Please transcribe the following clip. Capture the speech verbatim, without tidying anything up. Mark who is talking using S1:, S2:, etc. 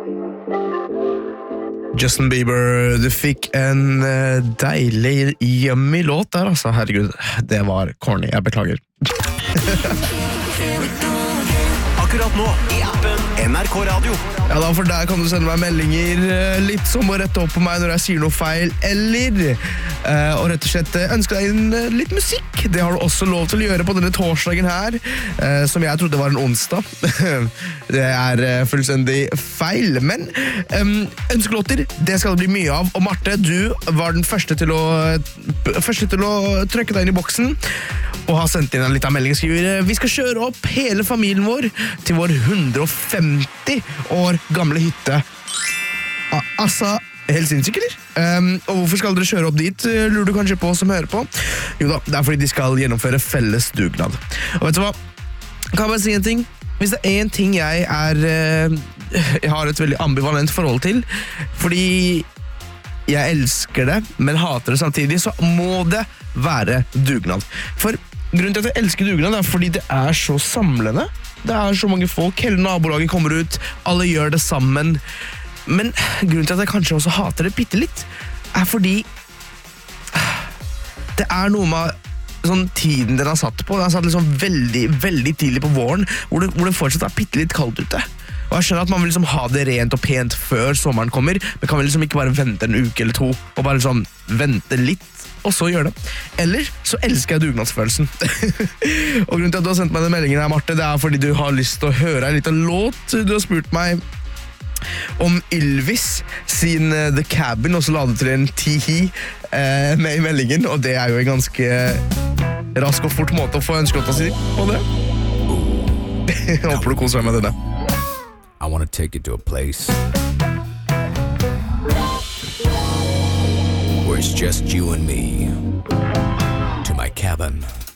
S1: Justin Bieber, du fikk en uh, deilig, yummy låt der, altså. Herregud, det var corny, jeg beklager.
S2: Akkurat nå i appen N R K Radio.
S1: Ja da, for der kan du sende meg meldinger uh, litt som å rette opp på meg når jeg sier noe feil, eller uh, og rett og slett uh, ønske deg inn uh, litt musikk. Det har du også lov til å gjøre på denne torsdagen her, uh, som jeg trodde var en onsdag. Det er uh, fullstendig feil, men um, ønskelåter, det skal det bli mye av. Og Marte, du var den første til å, første til å trykke deg inn i boksen, og har sendt inn en liten melding og skriver: vi skal kjøre opp hele familien vår til vår hundre og femti år gamle hytte. Ah, altså, helt sinnssykt, eller? Um, og hvorfor skal dere kjøre opp dit, lurer du kanskje på som hører på? Jo da, det er fordi de skal gjennomføre felles dugnad. Og vet du hva? Kan jeg bare si en ting? Hvis det er en ting jeg er uh, jeg har et veldig ambivalent forhold til, fordi jeg elsker det, men hater det samtidig, så må det være dugnad. For grunnen til at jeg elsker dugnad er fordi det er så samlende. Det er så mange folk, hele nabolaget kommer ut, alle gjør det sammen. Men grunnen til at jeg kanskje også hater det bitte litt, er fordi det er noe med sånn tiden den har satt på. Den har satt liksom veldig, veldig tidlig på våren, hvor det, hvor det fortsatt er bitte litt kaldt ute. Og jeg skjønner at man vil liksom ha det rent og pent før sommeren kommer, men kan vel liksom ikke bare vente en uke eller to, og bare liksom vente litt, og så gjøre det. Eller så elsker jeg dugnadsfølelsen. Og grunnen til at du har sendt meg den meldingen her, Marte, det er fordi du har lyst til å høre en liten låt. Du har spurt meg om Ylvis sin uh, The Cabin, og så la du til en Tihi uh, med i meldingen, og det er jo en ganske rask og fort måte å få ønskelåta si på det. Jeg håper du koser deg med denne.
S2: I want to take you to a place where it's just you and me. To my cabin.